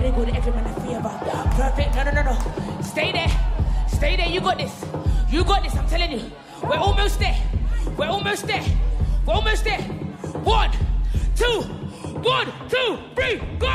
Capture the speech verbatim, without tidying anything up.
very good, every man a favor. Perfect, no, no, no, no. Stay there. Stay there, you got this. You got this, I'm telling you. We're almost there. We're almost there. We're almost there. One, two, one, two, three, go!